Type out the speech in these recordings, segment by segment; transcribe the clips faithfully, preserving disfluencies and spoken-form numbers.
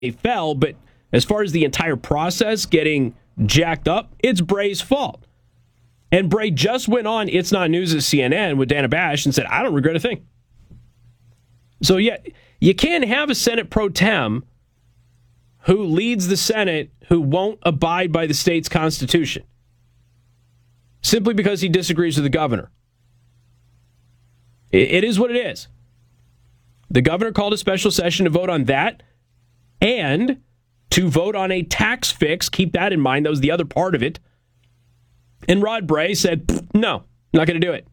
fell, but as far as the entire process getting jacked up, it's Bray's fault. And Bray just went on It's Not News at C N N with Dana Bash and said, I don't regret a thing. So, yeah, you can't have a Senate pro tem who leads the Senate who won't abide by the state's constitution simply because he disagrees with the governor. It is what it is. The governor called a special session to vote on that and to vote on a tax fix. Keep that in mind. That was the other part of it. And Rod Bray said, no, not going to do it.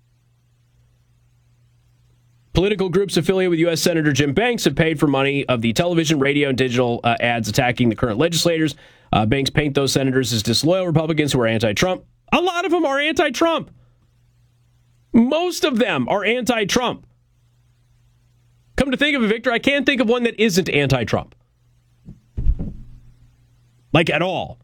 Political groups affiliated with U S Senator Jim Banks have paid for money of the television, radio, and digital uh, ads attacking the current legislators. Uh, Banks paint those senators as disloyal Republicans who are anti-Trump. A lot of them are anti-Trump. Most of them are anti-Trump. Come to think of it, Victor, I can't think of one that isn't anti-Trump. Like, at all.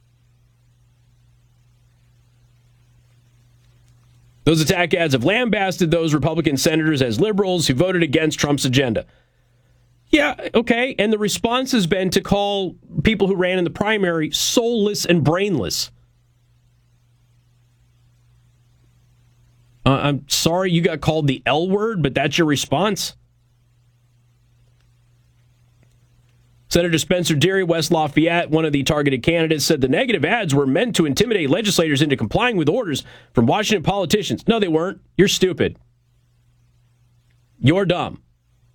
Those attack ads have lambasted those Republican senators as liberals who voted against Trump's agenda. Yeah, okay, and the response has been to call people who ran in the primary soulless and brainless. Uh, I'm sorry you got called the L word, but that's your response? Senator Spencer Deary, West Lafayette, one of the targeted candidates, said the negative ads were meant to intimidate legislators into complying with orders from Washington politicians. No, they weren't. You're stupid. You're dumb.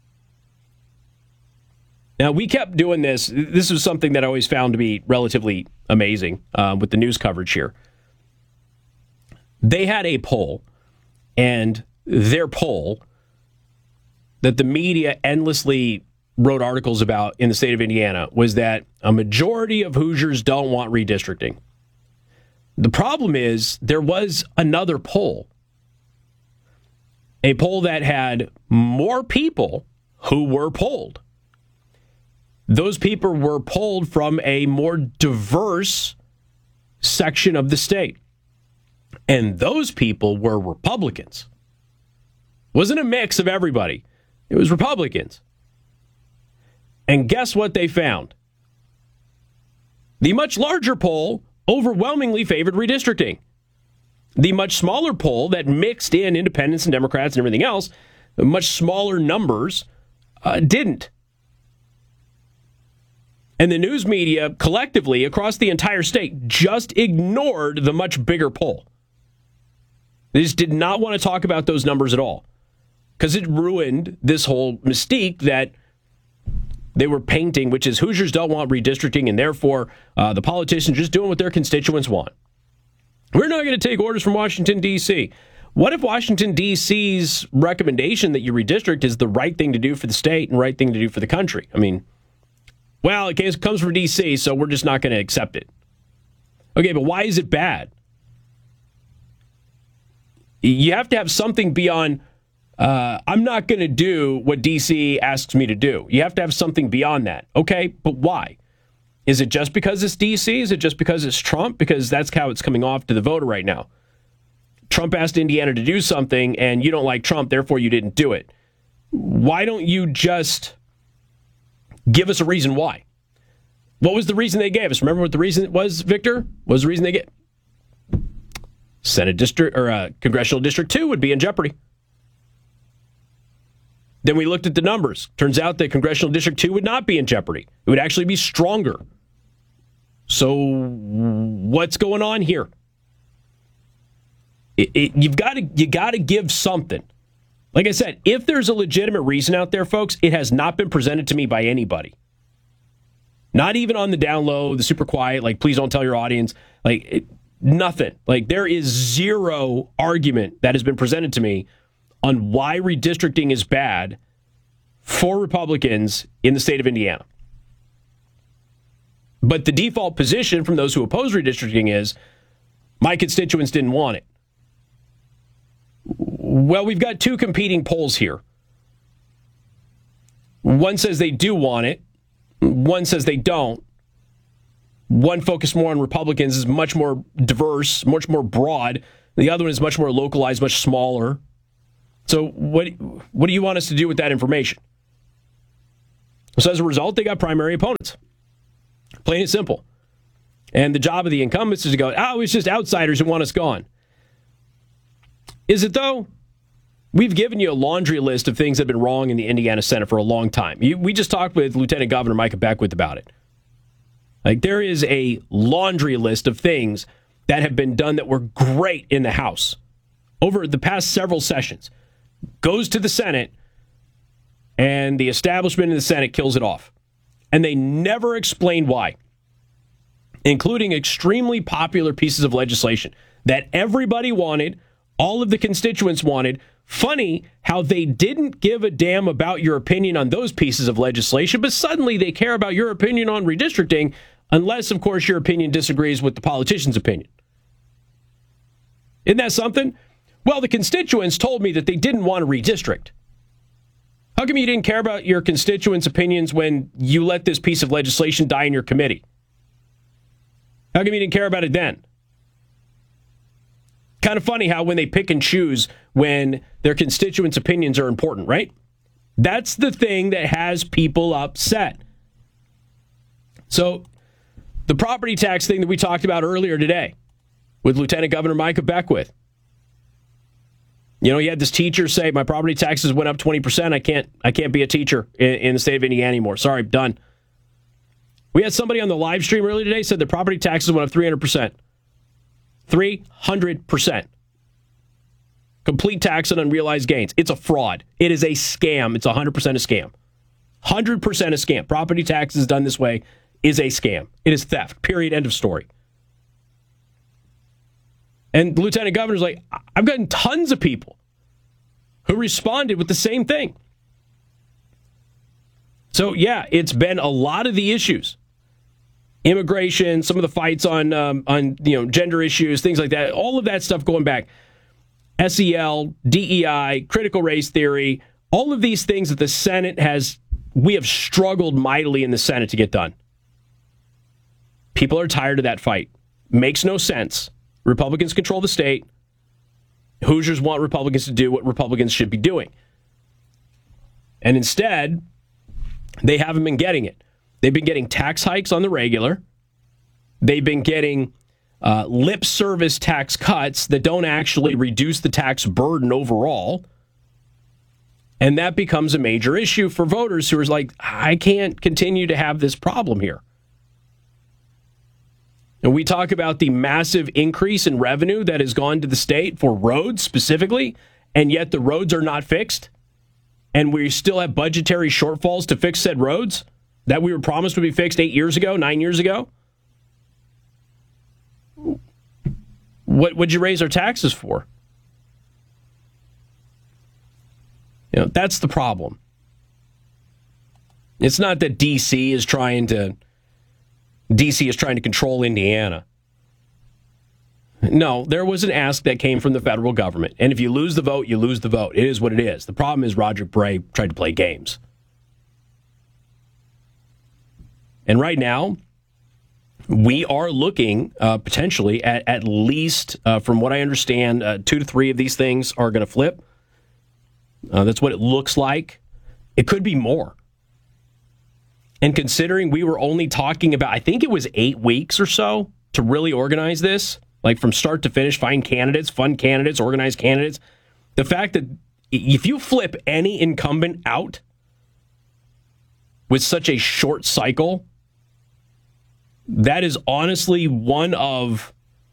Now, we kept doing this. This was something that I always found to be relatively amazing uh, with the news coverage here. They had a poll, and their poll that the media endlessly wrote articles about in the state of Indiana was that a majority of Hoosiers don't want redistricting. The problem is there was another poll, a poll that had more people who were polled. Those people were polled from a more diverse section of the state. And those people were Republicans. It wasn't a mix of everybody. It was Republicans. And guess what they found? The much larger poll overwhelmingly favored redistricting. The much smaller poll that mixed in independents and Democrats and everything else, much smaller numbers, uh, didn't. And the news media collectively across the entire state just ignored the much bigger poll. They just did not want to talk about those numbers at all because it ruined this whole mystique that they were painting, which is Hoosiers don't want redistricting, and therefore uh, the politicians just doing what their constituents want. We're not going to take orders from Washington, D C What if Washington, D C's recommendation that you redistrict is the right thing to do for the state and right thing to do for the country? I mean, well, it comes from D C, so we're just not going to accept it. Okay, but why is it bad? You have to have something beyond, uh, I'm not going to do what D C asks me to do. You have to have something beyond that. Okay, but why? Is it just because it's D C? Is it just because it's Trump? Because that's how it's coming off to the voter right now. Trump asked Indiana to do something, and you don't like Trump, therefore you didn't do it. Why don't you just give us a reason why? What was the reason they gave us? Remember what the reason was, Victor? What was the reason they gave? Senate District or uh, Congressional District two would be in jeopardy. Then we looked at the numbers. Turns out that Congressional District two would not be in jeopardy. It would actually be stronger. So what's going on here? It, it, you've got to you got to give something. Like I said, if there's a legitimate reason out there, folks, it has not been presented to me by anybody. Not even on the down low, the super quiet, like, please don't tell your audience. Like, it, nothing. Like, there is zero argument that has been presented to me on why redistricting is bad for Republicans in the state of Indiana. But the default position from those who oppose redistricting is, my constituents didn't want it. Well, we've got two competing polls here. One says they do want it. One says they don't. One focused more on Republicans, is much more diverse, much more broad. The other one is much more localized, much smaller. So what, what do you want us to do with that information? So as a result, they got primary opponents. Plain and simple. And the job of the incumbents is to go, oh, it's just outsiders who want us gone. Is it, though? We've given you a laundry list of things that have been wrong in the Indiana Senate for a long time. You, we just talked with Lieutenant Governor Micah Beckwith about it. Like, there is a laundry list of things that have been done that were great in the House over the past several sessions. Goes to the Senate, and the establishment in the Senate kills it off. And they never explain why, including extremely popular pieces of legislation that everybody wanted, all of the constituents wanted. Funny how they didn't give a damn about your opinion on those pieces of legislation, but suddenly they care about your opinion on redistricting, unless, of course, your opinion disagrees with the politician's opinion. Isn't that something? Well, the constituents told me that they didn't want to redistrict. How come you didn't care about your constituents' opinions when you let this piece of legislation die in your committee? How come you didn't care about it then? Kind of funny how when they pick and choose when their constituents' opinions are important, right? That's the thing that has people upset. So the property tax thing that we talked about earlier today with Lieutenant Governor Micah Beckwith. You know, he had this teacher say, my property taxes went up twenty percent. I can't I can't be a teacher in, in the state of Indiana anymore. Sorry, done. We had somebody on the live stream earlier today said the property taxes went up three hundred percent. three hundred percent. Complete tax on unrealized gains. It's a fraud. It is a scam. It's one hundred percent a scam. one hundred percent a scam. Property taxes done this way is a scam. It is theft. Period. End of story. And the Lieutenant Governor's like, I've gotten tons of people who responded with the same thing. So, yeah, it's been a lot of the issues. Immigration, some of the fights on, um, on you know, gender issues, things like that. All of that stuff going back. S E L, D E I, critical race theory, all of these things that the Senate has, we have struggled mightily in the Senate to get done. People are tired of that fight. Makes no sense. Republicans control the state. Hoosiers want Republicans to do what Republicans should be doing. And instead, they haven't been getting it. They've been getting tax hikes on the regular. They've been getting uh, lip service tax cuts that don't actually reduce the tax burden overall. And that becomes a major issue for voters who are like, I can't continue to have this problem here. And we talk about the massive increase in revenue that has gone to the state for roads specifically, and yet the roads are not fixed. And we still have budgetary shortfalls to fix said roads that we were promised would be fixed eight years ago, nine years ago. What would you raise our taxes for? You know, that's the problem. It's not that D C is trying to D C is trying to control Indiana. No, there was an ask that came from the federal government. And if you lose the vote, you lose the vote. It is what it is. The problem is Roger Bray tried to play games. And right now, we are looking uh, potentially at at least, uh, from what I understand, uh, two to three of these things are going to flip. Uh, that's what it looks like. It could be more. And considering we were only talking about, I think it was eight weeks or so to really organize this, like from start to finish, find candidates, fund candidates, organize candidates. The fact that if you flip any incumbent out with such a short cycle, that is honestly one of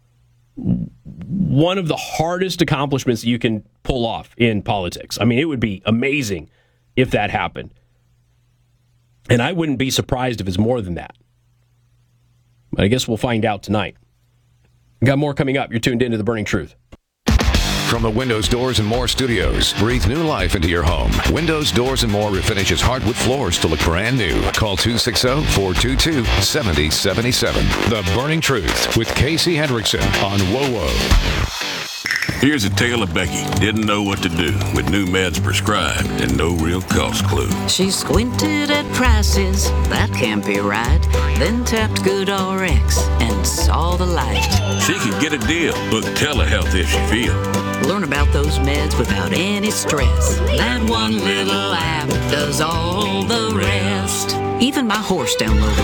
one of the hardest accomplishments that you can pull off in politics. I mean, it would be amazing if that happened. And I wouldn't be surprised if it's more than that. But I guess we'll find out tonight. Got more coming up. You're tuned into The Burning Truth. From the Windows, Doors, and More studios, breathe new life into your home. Windows, Doors, and More refinishes hardwood floors to look brand new. Call two six zero, four two two, seven zero seven seven. The Burning Truth with Casey Hendrickson on W O W O. Here's a tale of Becky. Didn't know what to do with new meds prescribed and no real cost clue. She squinted at prices, that can't be right. Then tapped GoodRx and saw the light. She could get a deal. Book telehealth if she feels. Learn about those meds without any stress. That one little app does all the rest. Even my horse downloaded